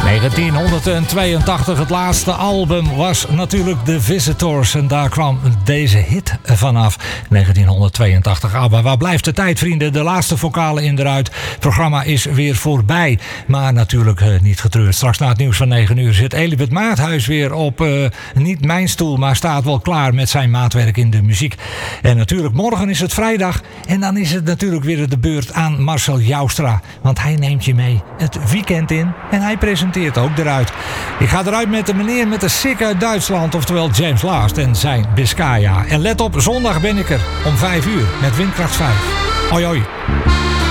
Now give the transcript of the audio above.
1982, het laatste album was natuurlijk The Visitors. En daar kwam deze hit vanaf. 1982. ABBA, waar blijft de tijd, vrienden? De laatste vocalen in eruit. Het programma is weer voorbij. Maar natuurlijk niet getreurd. Straks na het nieuws van 9 uur zit Elisabeth Maathuis weer op niet mijn stoel, maar staat wel klaar met zijn maatwerk in de muziek. En natuurlijk, morgen is het vrijdag. En dan is het natuurlijk weer de beurt aan Marcel Joustra. Want hij neemt je mee het weekend in. En hij presenteert ook eruit. Ik ga eruit met de meneer met de sik uit Duitsland. Oftewel James Last en zijn Biscaya. En let op, zondag ben ik er om 5 uur met Windkracht 5. Hoi hoi.